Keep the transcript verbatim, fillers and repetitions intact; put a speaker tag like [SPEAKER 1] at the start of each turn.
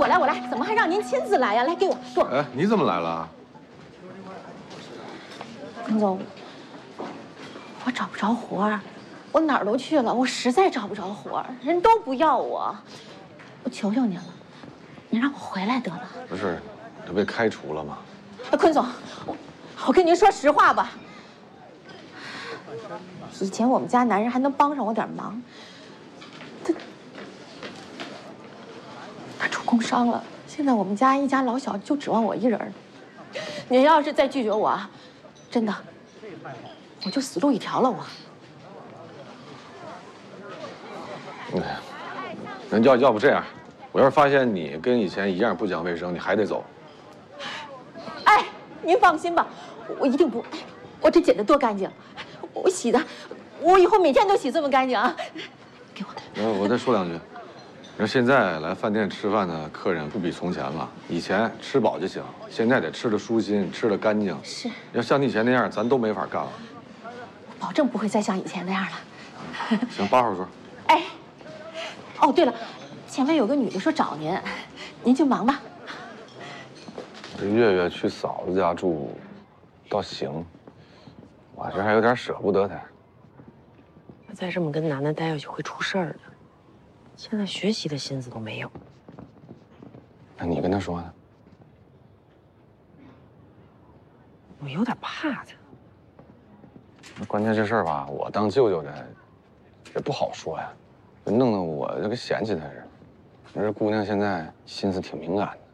[SPEAKER 1] 我来，我来，怎么还让您亲自来呀？来，给我，给我。
[SPEAKER 2] 哎，你怎么来了？
[SPEAKER 1] 坤总，我找不着活儿，我哪儿都去了，我实在找不着活儿，人都不要我。我求求您了，您让我回来得了。
[SPEAKER 2] 不是，这被开除了吗？
[SPEAKER 1] 哎，坤总，我我跟您说实话吧，以前我们家男人还能帮上我点忙，他他出工伤了，现在我们家一家老小就指望我一人儿。您要是再拒绝我啊，真的，我就死路一条了。我。
[SPEAKER 2] 哎呀，那要要不这样，我要是发现你跟以前一样不讲卫生，你还得走。
[SPEAKER 1] 哎，您放心吧，我一定不。我这剪得多干净，我洗的，我以后每天都洗这么干净啊。给我。
[SPEAKER 2] 呃，我再说两句。你说现在来饭店吃饭的客人不比从前了，以前吃饱就行，现在得吃得舒心，吃得干净。
[SPEAKER 1] 是。
[SPEAKER 2] 要像你以前那样，咱都没法干了。
[SPEAKER 1] 我保证不会再像以前那样了。
[SPEAKER 2] 行，八号桌。
[SPEAKER 1] 哎，哦，对了，前面有个女的说找您，您去忙吧。
[SPEAKER 2] 这月月去嫂子家住，倒行，我这还有点舍不得她。
[SPEAKER 3] 要再这么跟楠楠待下去会出事儿的。现在学习的心思都没有。
[SPEAKER 2] 那你跟她说呢？
[SPEAKER 3] 我有点怕她。
[SPEAKER 2] 那关键这事儿吧，我当舅舅的，也不好说呀，弄得我这个嫌弃她似的。这姑娘现在心思挺敏感的。